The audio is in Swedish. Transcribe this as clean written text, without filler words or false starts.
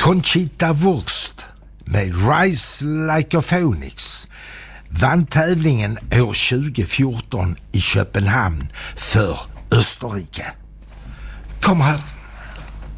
Conchita Wurst med Rise Like a Phoenix vann tävlingen år 2014 i Köpenhamn för Österrike. Kom här.